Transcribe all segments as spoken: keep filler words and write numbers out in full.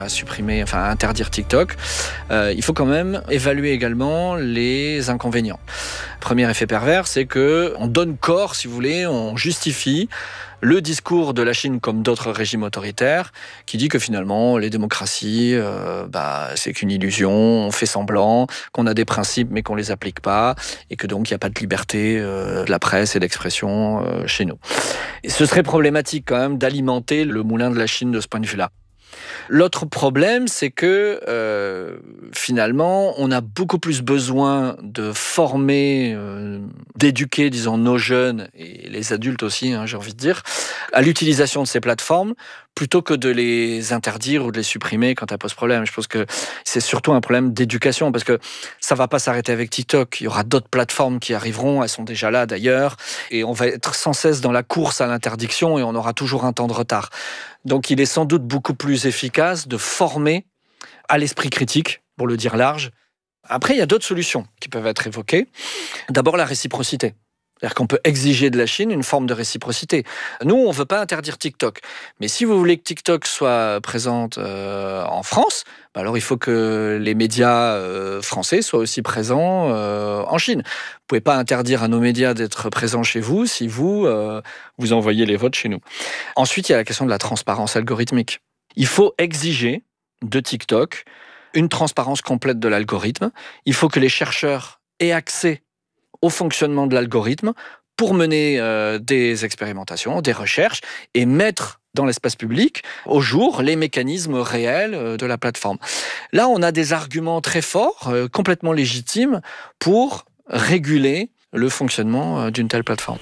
à supprimer, enfin à interdire TikTok, euh, il faut quand même évaluer également les inconvénients. Premier effet pervers, c'est que on donne corps, si vous voulez, on justifie le discours de la Chine comme d'autres régimes autoritaires, qui dit que finalement les démocraties, euh, bah, c'est qu'une illusion, on fait semblant, qu'on a des principes mais qu'on les applique pas, et que donc il n'y a pas de liberté euh, de la presse et d'expression euh, chez nous. Et ce serait problématique quand même d'alimenter le moulin de la Chine de ce point de vue-là. L'autre problème, c'est que euh, finalement, on a beaucoup plus besoin de former, euh, d'éduquer, disons, nos jeunes et les adultes aussi, hein, j'ai envie de dire, à l'utilisation de ces plateformes, plutôt que de les interdire ou de les supprimer quand ça pose problème. Je pense que c'est surtout un problème d'éducation, parce que ça va pas s'arrêter avec TikTok. Il y aura d'autres plateformes qui arriveront, elles sont déjà là d'ailleurs, et on va être sans cesse dans la course à l'interdiction et on aura toujours un temps de retard. Donc il est sans doute beaucoup plus efficace de former à l'esprit critique, pour le dire large. Après, il y a d'autres solutions qui peuvent être évoquées. D'abord, la réciprocité. C'est-à-dire qu'on peut exiger de la Chine une forme de réciprocité. Nous, on ne veut pas interdire TikTok. Mais si vous voulez que TikTok soit présente euh, en France, bah alors il faut que les médias euh, français soient aussi présents euh, en Chine. Vous ne pouvez pas interdire à nos médias d'être présents chez vous si vous, euh, vous envoyez les votes chez nous. Ensuite, il y a la question de la transparence algorithmique. Il faut exiger de TikTok une transparence complète de l'algorithme. Il faut que les chercheurs aient accès au fonctionnement de l'algorithme pour mener euh, des expérimentations, des recherches et mettre dans l'espace public au jour les mécanismes réels euh, de la plateforme. Là, on a des arguments très forts, euh, complètement légitimes pour réguler le fonctionnement euh, d'une telle plateforme.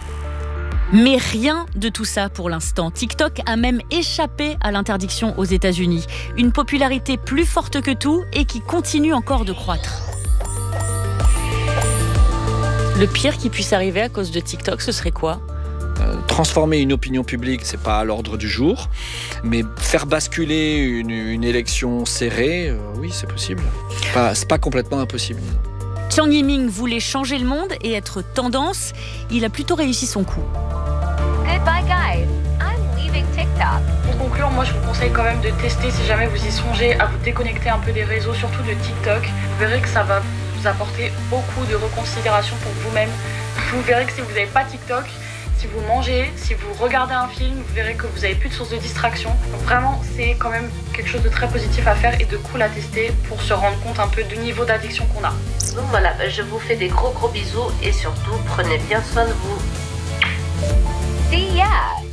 Mais rien de tout ça pour l'instant. TikTok a même échappé à l'interdiction aux États-Unis. Une popularité plus forte que tout et qui continue encore de croître. Le pire qui puisse arriver à cause de TikTok, ce serait quoi ? Euh, transformer une opinion publique, c'est pas à l'ordre du jour, mais faire basculer une, une élection serrée, euh, oui, c'est possible. C'est pas, c'est pas complètement impossible. Jiang Yiming voulait changer le monde et être tendance. Il a plutôt réussi son coup. Goodbye guys, I'm leaving TikTok. Pour conclure, moi je vous conseille quand même de tester si jamais vous y songez à vous déconnecter un peu des réseaux, surtout de TikTok. Vous verrez que ça va vous apporter beaucoup de reconsidération pour vous-même. Vous verrez que si vous n'avez pas TikTok, si vous mangez, si vous regardez un film, vous verrez que vous n'avez plus de source de distraction. Donc vraiment, c'est quand même quelque chose de très positif à faire et de cool à tester pour se rendre compte un peu du niveau d'addiction qu'on a. Donc voilà, je vous fais des gros gros bisous et surtout, prenez bien soin de vous. See ya!